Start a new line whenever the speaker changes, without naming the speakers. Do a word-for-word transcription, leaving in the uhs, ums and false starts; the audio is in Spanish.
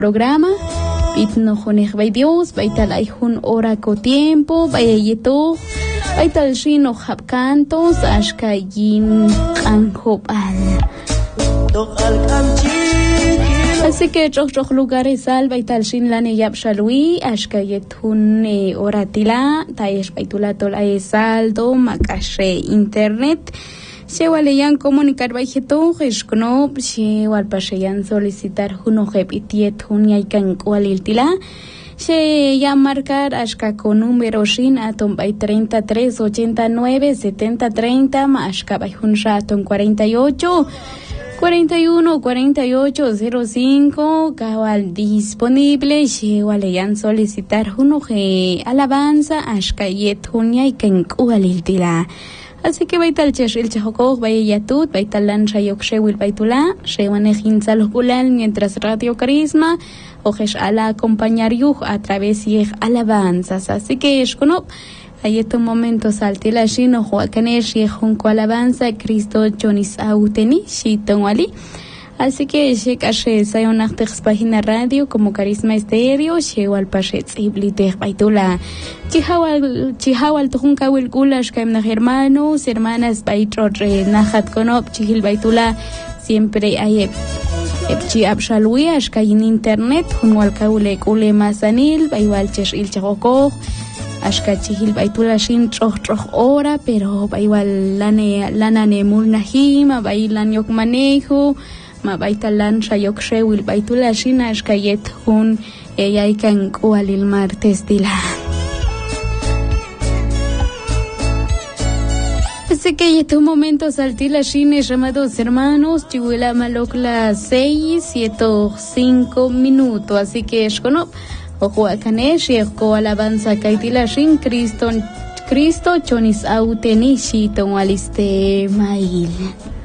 programa. Pitno jonej bay Dios, baital ay jun hora co tiempo, bayeto, baital shino hab cantos, ashka yin anjopal. Así que chok chok lugares al baital shin lane yap shalui, ashka yetun oratila, taesh baitula tol ay saldo, makashe internet. Se waleyan comunicar bajeto, eshkono, se walpasheyan solicitar juno jepitiet junyaikan waliltila. Se ya marcar ashka con número shin atom by treinta y tres ochenta y nueve setenta treinta, ashka by jun raton cuarenta y ocho. cuarenta y uno cuarenta y ocho cero cinco cabal disponible se waleyan solicitar juno je alabanza ashka yet junyaikan waliltila. Así que baital cheshil chahokog vaya yatut baital lan shayok shewil baitula shewanejin salokulal mientras Radio Carisma ojesh ala acompañar yuj a través de alabanzas. Así que eshkono hay estos momentos altila shino huacanesh y junco alabanza Cristo Jonis Auteni shiton wali. Así que shek ashe sayonachtex página radio como Carisma Estéreo shewal pashet iblitech baitula. Chihawal chihawal tujunka wil kulash kaimna hermanos, hermanas baitro re nahat konop chihil baitula siempre hay epchi abshalui ashkayin internet junwal kaule kule masanil baywal chesh il chahoko ashka chihil baitula shin troch troch ora pero baywal lane lanane mulnahima bailan yok manejo ma baitalan shayok shewil baitula shina ashkayet hun eyaikan kualil martes dila. Así que en estos momentos saltila shine llamados hermanos chihuela malokla seis siete cinco minutos. Así que eshkono ojo akanesh yeko alabanza kaitila shin Cristo Cristo chonis auteni shiton waliste mail.